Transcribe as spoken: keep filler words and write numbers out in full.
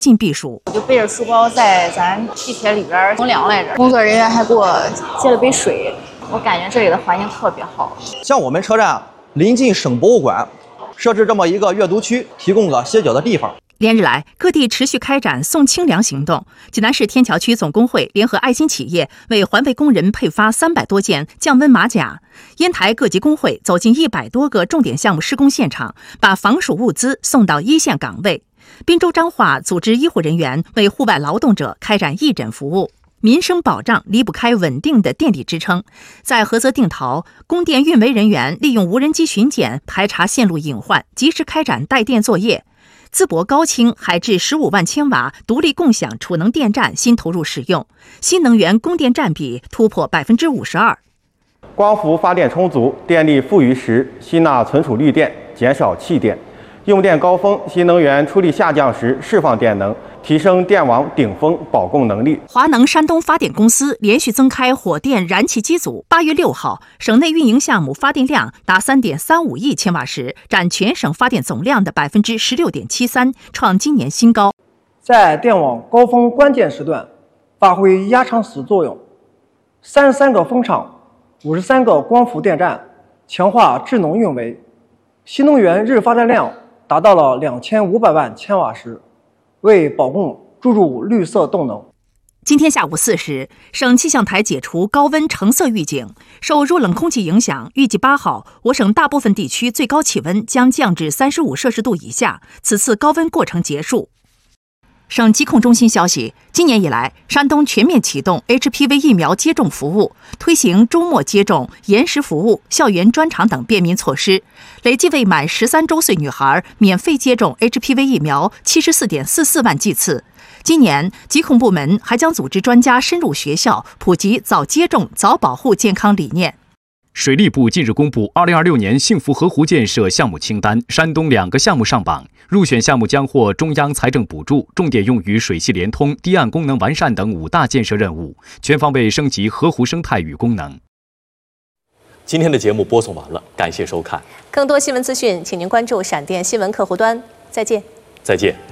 进避暑。 我就背着书包在咱地铁里边乘凉来着，工作人员还给我接了杯水，我感觉这里的环境特别好。 像我们车站临近省博物馆，设置这么一个阅读区，提供了歇脚的地方。 连日来，各地持续开展送清凉行动。济南市天桥区总工会联合爱心企业为环卫工人配发三百多件降温马甲。烟台各级工会走进一百多个重点项目施工现场，把防暑物资送到一线岗位。滨州彰化组织医护人员为户外劳动者开展义诊服务。民生保障离不开稳定的电力支撑。在菏泽定陶，供电运维人员利用无人机巡检排查线路隐患，及时开展带电作业。淄博高清海智十五万千瓦独立共享储能电站新投入使用，新能源供电占比突破百分之五十二。 光伏发电充足，电力富余时，吸纳存储绿电，减少弃电；用电高峰，新能源出力下降时释放电能，提升电网顶峰保供能力。 华能山东发电公司连续增开火电燃气机组，八月六号，省内运营项目发电量达三点三五亿千瓦时，占全省发电总量的百分之十六点七三，创今年新高。 在电网高峰关键时段，发挥压舱石作用，三十三个风场，五十三个光伏电站，强化智能运维，新能源日发电量达到了两千五百万千瓦时。为保供注入绿色动能。 今天下午四时，省气象台解除高温橙色预警。受弱冷空气影响，预计八号我省大部分地区最高气温将降至三十五摄氏度以下，此次高温过程结束。省疾控中心消息，今年以来，山东全面启动 H P V 疫苗接种服务，推行周末接种、延时服务、校园专场等便民措施，累计为满十三周岁女孩免费接种 H P V 疫苗七十四点四四万剂次。今年，疾控部门还将组织专家深入学校，普及早接种、早保护健康理念。 水利部近日公布二零二六年幸福河湖建设项目清单，山东两个项目上榜，入选项目将获中央财政补助，重点用于水系联通、堤岸功能完善等五大建设任务，全方位升级河湖生态与功能。 今天的节目播送完了，感谢收看。 更多新闻资讯，请您关注闪电新闻客户端。再见。 再见。